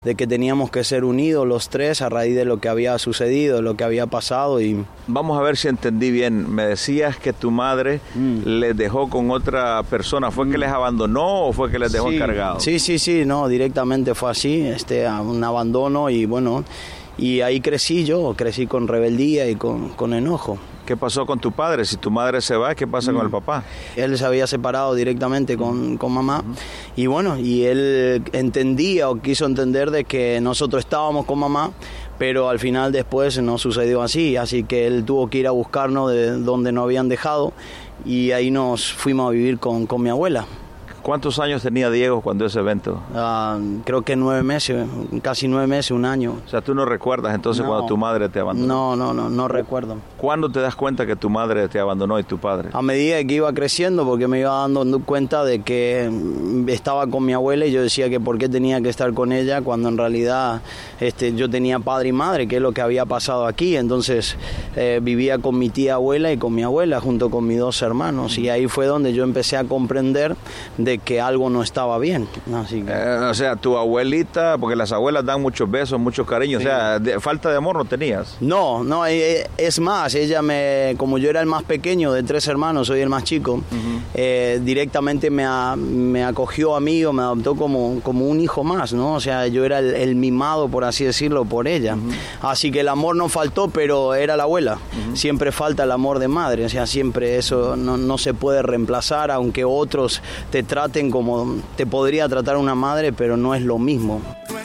de que teníamos que ser unidos los tres a raíz de lo que había sucedido, lo que había pasado. Y vamos a ver si entendí bien. Me decías que tu madre les dejó con otra persona. ¿Fue que les abandonó o fue que les dejó encargados? Sí, no, directamente fue así, un abandono y bueno, y ahí crecí con rebeldía y con enojo. ¿Qué pasó con tu padre? Si tu madre se va, ¿qué pasa con el papá? Él se había separado directamente con mamá y bueno, y él entendía o quiso entender de que nosotros estábamos con mamá, pero al final después no sucedió así que él tuvo que ir a buscarnos de donde nos habían dejado y ahí nos fuimos a vivir con mi abuela. ¿Cuántos años tenía Diego cuando ese evento? Creo que 9 meses, casi 9 meses, un año. O sea, ¿tú no recuerdas entonces cuando tu madre te abandonó? No recuerdo. ¿Cuándo te das cuenta que tu madre te abandonó y tu padre? A medida que iba creciendo, porque me iba dando cuenta de que estaba con mi abuela y yo decía que por qué tenía que estar con ella cuando en realidad yo tenía padre y madre, que es lo que había pasado aquí. Entonces vivía con mi tía abuela y con mi abuela junto con mis 2 hermanos y ahí fue donde yo empecé a comprender de que algo no estaba bien. Así que... o sea, tu abuelita, porque las abuelas dan muchos besos, muchos cariños, sí. O sea, falta de amor no tenías. No, es más, ella como yo era el más pequeño de 3 hermanos, soy el más chico, directamente me acogió a mí o me adoptó como un hijo más, ¿no? O sea, yo era el mimado, por así decirlo, por ella. Así que el amor no faltó, pero era la abuela. Siempre falta el amor de madre, o sea, siempre eso no se puede reemplazar, aunque otros te traten como te podría tratar una madre, pero no es lo mismo.